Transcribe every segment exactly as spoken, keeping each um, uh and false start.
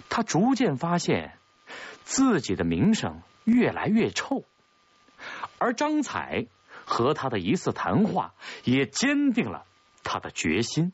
他逐渐发现自己的名声越来越臭，而张彩和他的一次谈话也坚定了他的决心。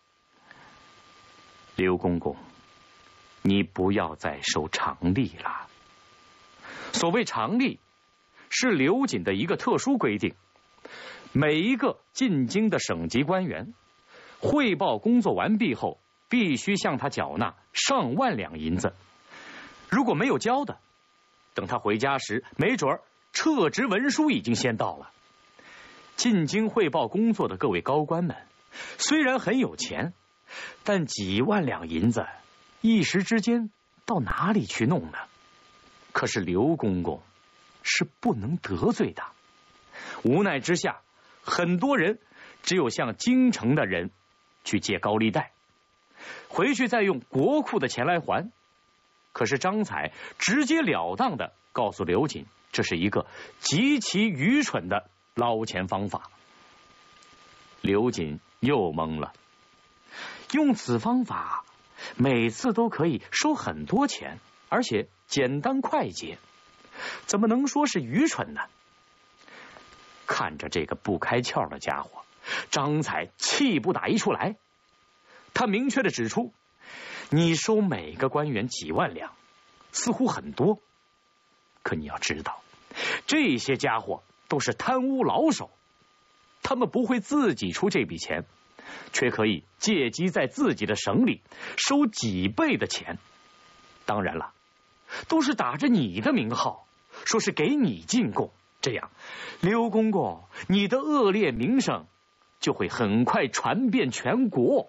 刘公公，你不要再收常例了。所谓常例，是刘瑾的一个特殊规定，每一个进京的省级官员汇报工作完毕后，必须向他缴纳上万两银子。如果没有交的，等他回家时，没准儿撤职文书已经先到了。进京汇报工作的各位高官们，虽然很有钱，但几万两银子一时之间到哪里去弄呢？可是刘公公是不能得罪的。无奈之下，很多人只有向京城的人去借高利贷，回去再用国库的钱来还。可是张彩直截了当的告诉刘瑾，这是一个极其愚蠢的捞钱方法。刘瑾又懵了，用此方法每次都可以收很多钱，而且简单快捷，怎么能说是愚蠢呢？看着这个不开窍的家伙，张彩气不打一处来。他明确的指出，你收每个官员几万两，似乎很多，可你要知道，这些家伙都是贪污老手，他们不会自己出这笔钱，却可以借机在自己的省里收几倍的钱。当然了，都是打着你的名号，说是给你进贡，这样刘公公你的恶劣名声就会很快传遍全国。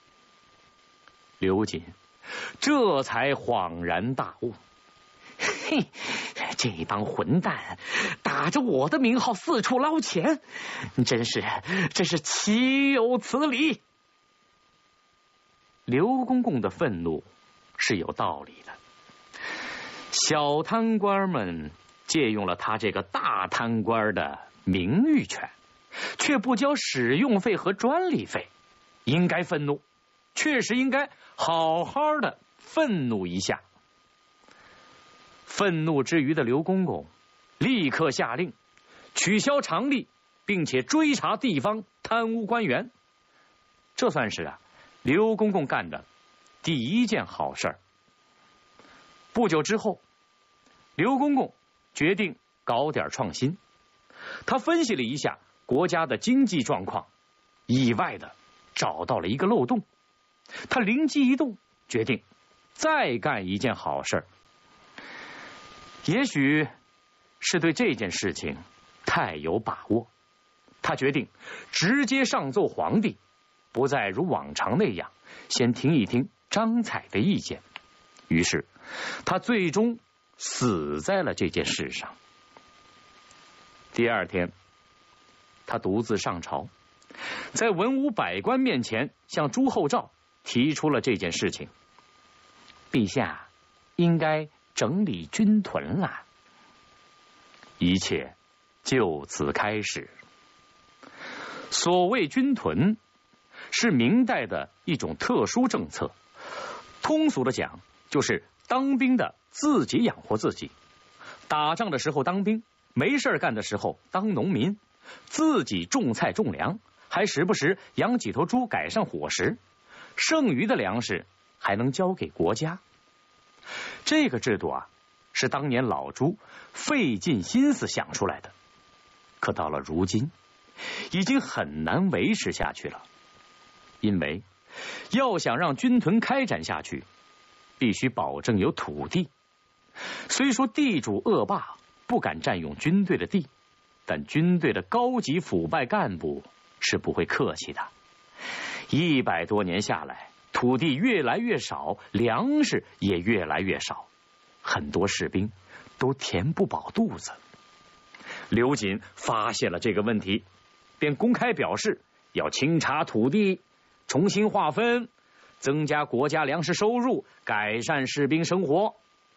刘瑾这才恍然大悟，嘿，这帮混蛋打着我的名号四处捞钱，真是真是岂有此理。刘公公的愤怒是有道理的，小贪官们借用了他这个大贪官的名誉权，却不交使用费和专利费，应该愤怒，确实应该好好的愤怒一下。愤怒之余的刘公公立刻下令取消常例，并且追查地方贪污官员。这算是啊刘公公干的第一件好事儿。不久之后，刘公公决定搞点创新。他分析了一下国家的经济状况，意外的找到了一个漏洞。他灵机一动，决定再干一件好事儿。也许是对这件事情太有把握，他决定直接上奏皇帝，不再如往常那样先听一听张彩的意见。于是他最终死在了这件事上。第二天，他独自上朝，在文武百官面前向朱厚照提出了这件事情。陛下应该整理军屯了。一切就此开始。所谓军屯，是明代的一种特殊政策，通俗的讲，就是当兵的自己养活自己，打仗的时候当兵，没事干的时候当农民，自己种菜种粮，还时不时养几头猪改善伙食，剩余的粮食还能交给国家。这个制度啊，是当年老朱费尽心思想出来的，可到了如今已经很难维持下去了。因为要想让军屯开展下去，必须保证有土地。虽说地主恶霸不敢占用军队的地，但军队的高级腐败干部是不会客气的。一百多年下来，土地越来越少，粮食也越来越少，很多士兵都填不饱肚子。刘瑾发现了这个问题，便公开表示要清查土地，重新划分，增加国家粮食收入，改善士兵生活。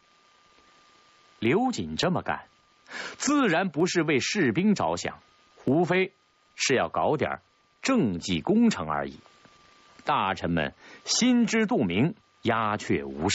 刘瑾这么干，自然不是为士兵着想，无非是要搞点政绩工程而已。大臣们心知肚明，鸦雀无声。